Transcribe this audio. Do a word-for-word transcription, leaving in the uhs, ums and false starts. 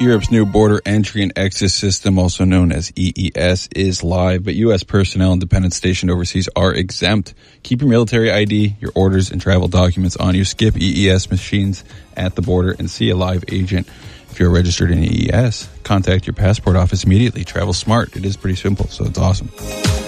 Europe's new border entry and exit system, also known as E E S, is live, but U S personnel and dependents stationed overseas are exempt. Keep your military I D, your orders, and travel documents on you. Skip E E S machines at the border and see a live agent. If you're registered in E E S, contact your passport office immediately. Travel smart. It is pretty simple, so it's awesome.